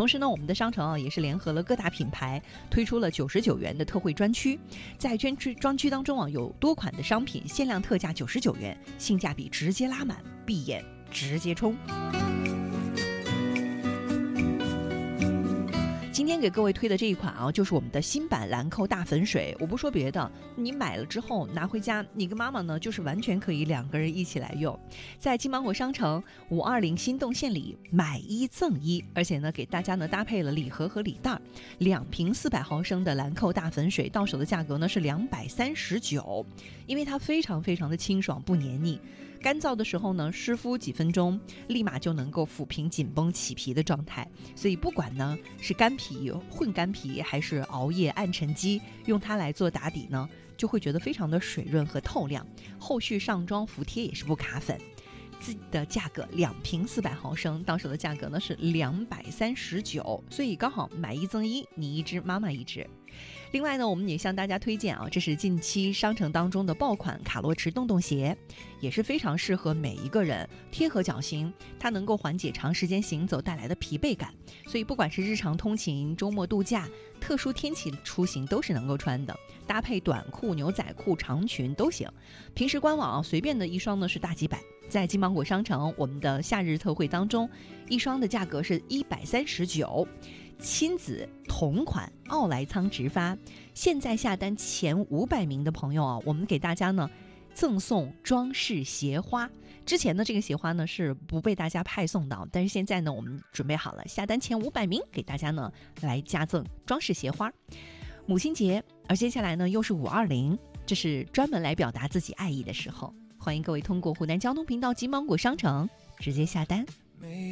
同时呢，我们的商城也是联合了各大品牌，推出了99元的特惠专区。在专区当中有多款的商品限量特价99元，性价比直接拉满，闭眼直接冲。今天给各位推的这一款就是我们的新版兰蔻大粉水。我不说别的，你买了之后拿回家，你跟妈妈呢就是完全可以2个人一起来用。在金芒果商城520心动献礼，买1赠1，而且呢给大家呢搭配了礼盒和礼袋，2瓶400毫升的兰蔻大粉水，到手的价格呢是239，因为它非常非常的清爽不黏腻。干燥的时候呢，湿敷几分钟，立马就能够抚平紧绷起皮的状态。所以不管呢是干皮、混干皮，还是熬夜暗沉肌，用它来做打底呢，就会觉得非常的水润和透亮。后续上妆服帖也是不卡粉。自己的价格2瓶400毫升，到手的价格呢是239，所以刚好买1赠1，你1支，妈妈1支。另外呢，我们也向大家推荐这是近期商城当中的爆款卡洛驰洞洞鞋，也是非常适合每一个人，贴合脚型，它能够缓解长时间行走带来的疲惫感，所以不管是日常通勤、周末度假、特殊天气出行都是能够穿的，搭配短裤、牛仔裤、长裙都行。平时官网随便的一双呢是大几百，在金芒果商城我们的夏日特惠当中，一双的价格是139。亲子同款奥莱仓直发，现在下单前500名的朋友我们给大家呢赠送装饰鞋花。之前的这个鞋花呢是不被大家派送的，但是现在呢我们准备好了，下单前500名给大家呢来加赠装饰鞋花。母亲节，而接下来呢又是520，这是专门来表达自己爱意的时候，欢迎各位通过湖南交通频道金芒果商城直接下单。